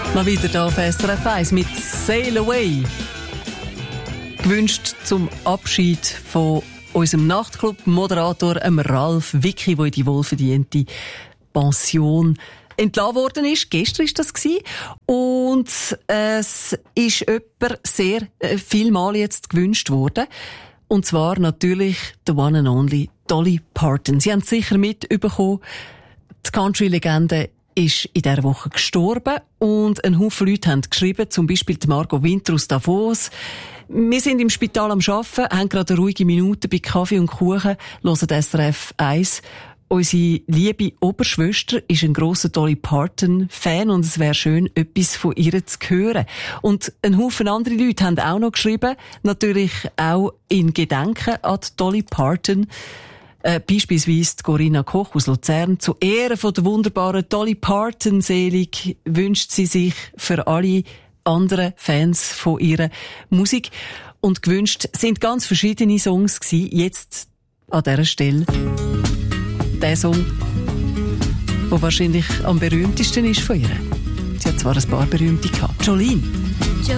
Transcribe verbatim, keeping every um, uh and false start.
Mal wieder hier auf S R F eins mit «Sail Away». Gewünscht zum Abschied von unserem Nachtclub-Moderator Ralf Wicki, der in die wohlverdiente Pension entlassen worden ist. Gestern war das. Und es ist jemand sehr äh, viel Mal jetzt gewünscht worden. Und zwar natürlich the one and only Dolly Parton. Sie haben es sicher mitbekommen. Die Country-Legende ist in dieser Woche gestorben und ein Haufen Leute haben geschrieben, zum Beispiel die Margot Winter aus Davos. Wir sind im Spital am Arbeiten, haben gerade eine ruhige Minute bei Kaffee und Kuchen, hören S R F eins. Unsere liebe Oberschwester ist ein grosser Dolly Parton-Fan und es wäre schön, etwas von ihr zu hören. Und ein Haufen andere Leute haben auch noch geschrieben, natürlich auch in Gedenken an Dolly Parton. Äh, beispielsweise die Corinna Koch aus Luzern. Zu Ehren von der wunderbaren Dolly Parton selig wünscht sie sich für alle anderen Fans von ihrer Musik. Und gewünscht sind ganz verschiedene Songs gewesen. Jetzt an dieser Stelle der Song, der wahrscheinlich am berühmtesten ist von ihr. Sie hat zwar ein paar berühmte gehabt. Jolene.